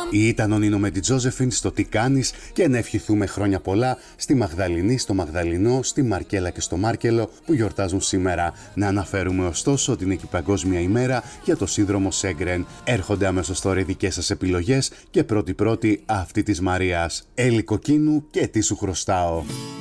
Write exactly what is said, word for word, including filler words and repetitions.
Ήταν ο Νίνο με την Τζόζεφιν στο Τι κάνεις και να ευχηθούμε χρόνια πολλά στη Μαγδαληνή, στο Μαγδαλινό, στη Μαρκέλα και στο Μάρκελο που γιορτάζουν σήμερα. Να αναφέρουμε ωστόσο ότι είναι και η Παγκόσμια ημέρα για το σύνδρομο Σέγκρεν. Έρχονται αμέσως τώρα οι δικές σας επιλογές και πρώτη-πρώτη αυτή της Μαρίας. Έλλη Κοκκίνου και τι σου χρωστάω.